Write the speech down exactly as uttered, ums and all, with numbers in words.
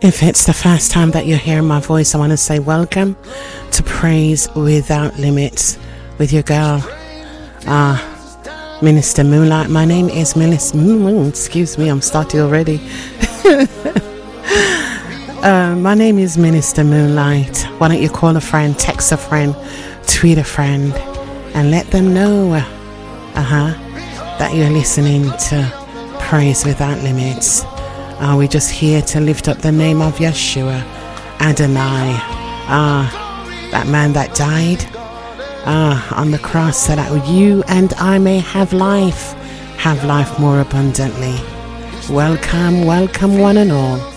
If it's the first time that you're hearing my voice, I want to say welcome to Praise Without Limits with your girl, uh, Minister Moonlight. My name is Minister... Mm, excuse me, I'm starting already. uh, my name is Minister Moonlight. Why don't you call a friend, text a friend, tweet a friend, and let them know uh-huh, that you're listening to Praise Without Limits. Are we just here to lift up the name of Yeshua, Adonai, ah, that man that died ah, on the cross so that you and I may have life, have life more abundantly. Welcome, welcome one and all.